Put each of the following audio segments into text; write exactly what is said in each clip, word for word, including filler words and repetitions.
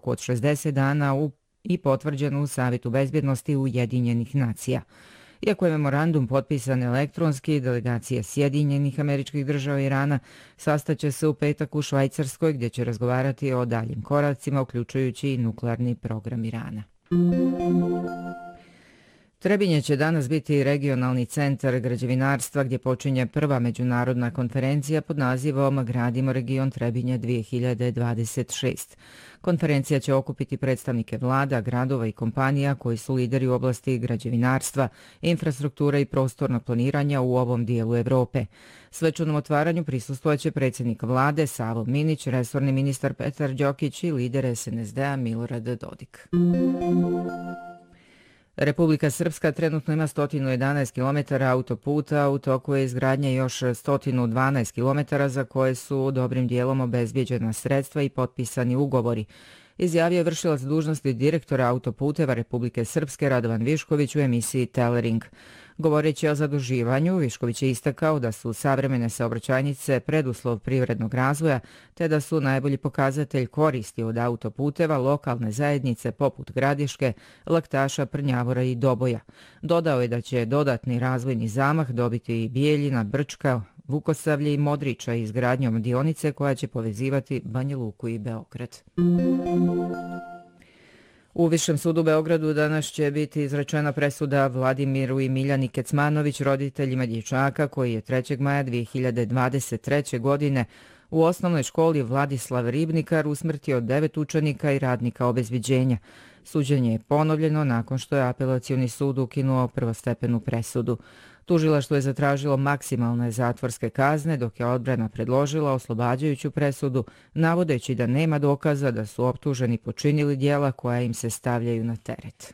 roku od šezdeset dana u, i potvrđen u Savetu bezbjednosti Ujedinjenih nacija. Iako je memorandum potpisan elektronski, delegacija Sjedinjenih Američkih Država i Irana sastaće se u petak u Švajcarskoj gdje će razgovarati o daljim koracima, uključujući i nuklearni program Irana. Trebinje će danas biti regionalni centar građevinarstva gdje počinje prva međunarodna konferencija pod nazivom Gradimo region Trebinje dvije hiljade dvadeset šest. Konferencija će okupiti predstavnike vlada, gradova i kompanija koji su lideri u oblasti građevinarstva, infrastrukture i prostornog planiranja u ovom dijelu Evrope. Svečanom otvaranju prisustvojaće predsjednik vlade Savo Minić, resorni ministar Petar Đokić i lider es en es de a Milorad Dodik. Republika Srpska trenutno ima sto jedanaest kilometara autoputa, u toku je izgradnja još sto dvanaest kilometara za koje su dobrim dijelom obezbijeđena sredstva i potpisani ugovori, izjavio je vršilac dužnosti direktora autoputeva Republike Srpske Radovan Višković u emisiji Telering. Govoreći o zaduživanju, Višković je istakao da su savremene saobraćajnice preduslov privrednog razvoja, te da su najbolji pokazatelj koristi od autoputeva lokalne zajednice poput Gradiške, Laktaša, Prnjavora i Doboja. Dodao je da će dodatni razvojni zamah dobiti i Bijeljina, Brčka, Vukosavlje i Modriča izgradnjom dionice koja će povezivati Banja Luku i Beograd. U Višem sudu u Beogradu danas će biti izrečena presuda Vladimiru i Miljani Kecmanović, roditeljima dječaka koji je trećeg maja dvije hiljade dvadeset treće. godine u osnovnoj školi Vladislav Ribnikar usmrtio devet učenika i radnika obezbeđenja. Suđenje je ponovljeno nakon što je apelacioni sud ukinuo prvostepenu presudu. Tužilaštvo je zatražilo maksimalne zatvorske kazne, dok je odbrana predložila oslobađajuću presudu, navodeći da nema dokaza da su optuženi počinili djela koja im se stavljaju na teret.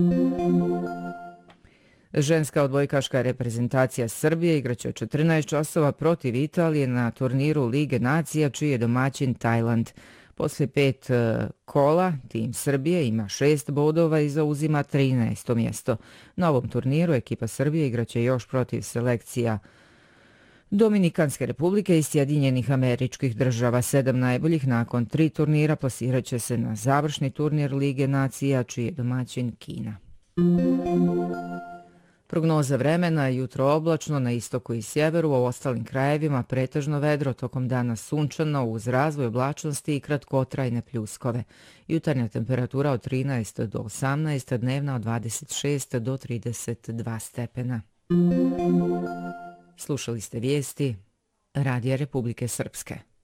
Ženska odbojkaška reprezentacija Srbije igraće od četrnaest časova protiv Italije na turniru Lige nacija, čiji je domaćin Tajland. Poslije pet kola, tim Srbije ima šest bodova i zauzima trinaesto mjesto. Na ovom turniru ekipa Srbije igraće još protiv selekcija Dominikanske republike i Sjedinjenih Američkih Država. Sedam najboljih nakon tri turnira plasirat će se na završni turnir Lige nacija, čiji je domaćin Kina. Prognoza vremena, jutro oblačno na istoku i sjeveru, a u ostalim krajevima pretežno vedro, tokom dana sunčano uz razvoj oblačnosti i kratkotrajne pljuskove. Jutarnja temperatura od trinaest do osamnaest, dnevna od dvadeset šest do trideset dva stepena. Slušali ste vijesti Radija Republike Srpske.